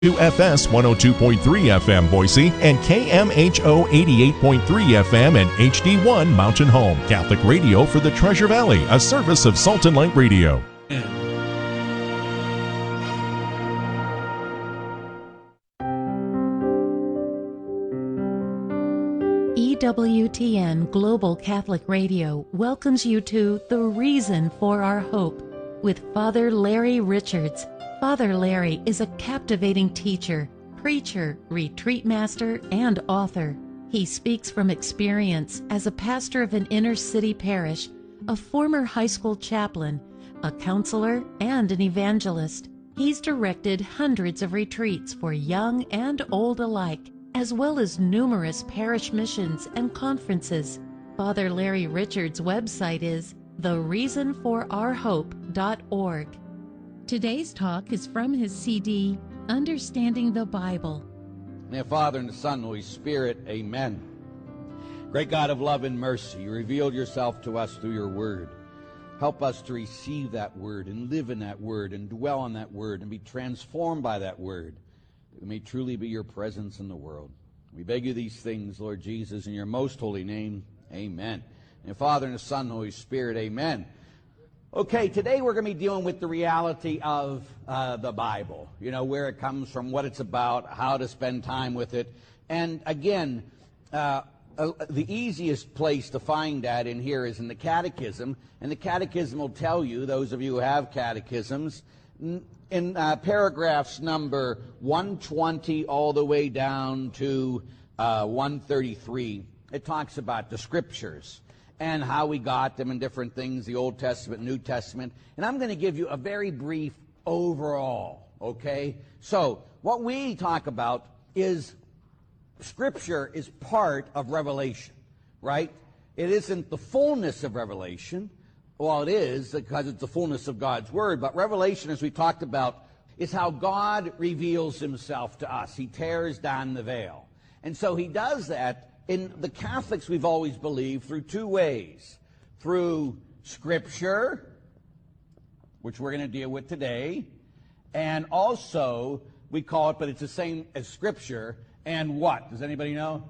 WFS 102.3 FM Boise and KMHO 88.3 FM and HD1 Mountain Home. Catholic radio for the Treasure Valley, a service of Salt and Light Radio. EWTN Global Catholic Radio welcomes you to The Reason for Our Hope with Father Larry Richards. Father Larry is a captivating teacher, preacher, retreat master, and author. He speaks from experience as a pastor of an inner-city parish, a former high school chaplain, a counselor, and an evangelist. He's directed hundreds of retreats for young and old alike, as well as numerous parish missions and conferences. Father Larry Richards' website is thereasonforourhope.org. Today's talk is from his CD, Understanding the Bible. In the Father, and the Son, and the Holy Spirit, amen. Great God of love and mercy, you revealed yourself to us through your word. Help us to receive that word and live in that word and dwell on that word and be transformed by that word. It may truly be your presence in the world. We beg you these things, Lord Jesus, in your most holy name, amen. In the Father, and the Son, and the Holy Spirit, amen. Okay, today we're going to be dealing with the reality of the Bible. You know, where it comes from, what it's about, how to spend time with it. And again, the easiest place to find that in here is in the Catechism. And the Catechism will tell you, those of you who have catechisms, in paragraphs number 120 all the way down to 133, it talks about the Scriptures and how we got them and different things, the Old Testament, New Testament. And I'm going to give you a very brief overall, okay? So what we talk about is Scripture is part of Revelation, right? It isn't the fullness of Revelation. Well, it is because it's the fullness of God's Word. But Revelation, as we talked about, is how God reveals himself to us. He tears down the veil. And so he does that. In the Catholics, we've always believed through two ways. Through Scripture, which we're going to deal with today, and also, we call it, but it's the same as Scripture, and what? Does anybody know?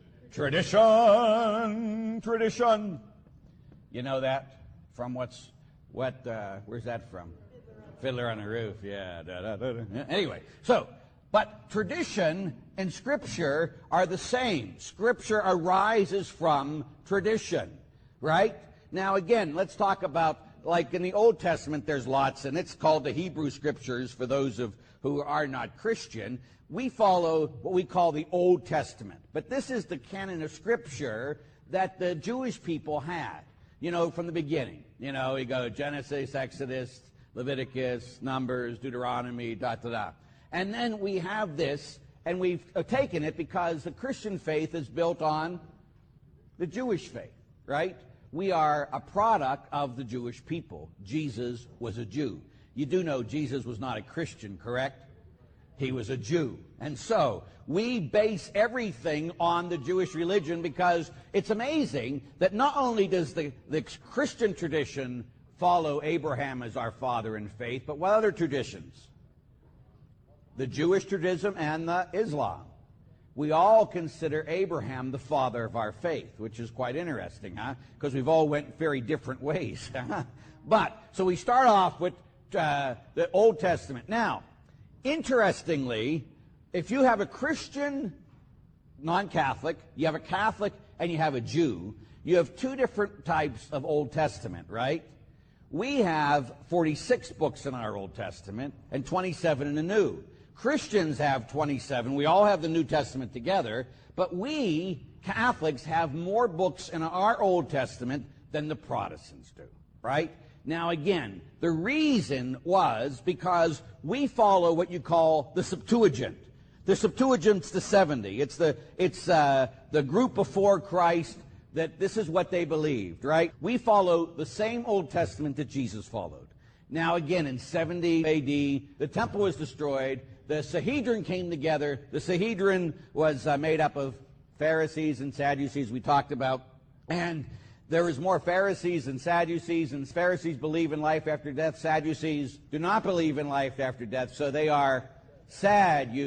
Tradition. Tradition. You know that? From where's that from? Fiddler on the Roof, yeah. Anyway, but tradition and Scripture are the same. Scripture arises from tradition, right? Now, again, let's talk about, like in the Old Testament, there's lots, and it's called the Hebrew Scriptures for those who are not Christian. We follow what we call the Old Testament. But this is the canon of Scripture that the Jewish people had, you know, from the beginning. You know, you go Genesis, Exodus, Leviticus, Numbers, Deuteronomy, And then we have this, and we've taken it because the Christian faith is built on the Jewish faith, right? We are a product of the Jewish people. Jesus was a Jew. You do know Jesus was not a Christian, correct? He was a Jew. And so we base everything on the Jewish religion because it's amazing that not only does the Christian tradition follow Abraham as our father in faith, but what other traditions? The Jewish tradition and the Islam. We all consider Abraham the father of our faith, which is quite interesting, huh? Because we've all went very different ways. But, so we start off with the Old Testament. Now, interestingly, if you have a Christian non-Catholic, you have a Catholic, and you have a Jew, you have two different types of Old Testament, right? We have 46 books in our Old Testament and 27 in the New. Christians have 27. We all have the New Testament together, but we, Catholics, have more books in our Old Testament than the Protestants do, right? Now, again, the reason was because we follow what you call the Septuagint. The Septuagint's the 70. It's the group before Christ that this is what they believed, right? We follow the same Old Testament that Jesus followed. Now, again, in 70 A.D., the temple was destroyed. The Sanhedrin came together. The Sanhedrin was made up of Pharisees and Sadducees we talked about. And there was more Pharisees than Sadducees, and Pharisees believe in life after death. Sadducees do not believe in life after death, so they are sad.